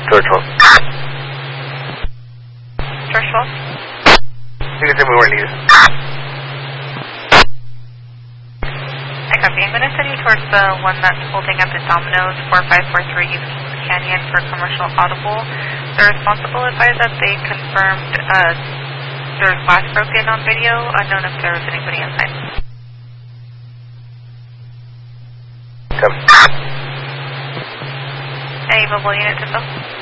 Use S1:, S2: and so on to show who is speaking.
S1: George 12.
S2: George 12?
S1: You can say we weren't needed.
S2: I copy. I'm going to send you towards the one that's holding up the Domino's 4543 East Kings Canyon for commercial audible. The responsible advised that they confirmed there's glass broken on video, unknown if there was anybody inside.
S1: Come.
S2: Any mobile units info?